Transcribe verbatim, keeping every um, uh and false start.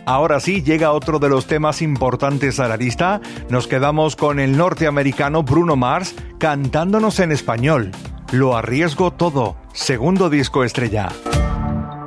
Ahora sí, llega otro de los temas importantes a la lista. Nos quedamos con el norteamericano Bruno Mars cantándonos en español. Lo arriesgo todo, segundo disco estrella.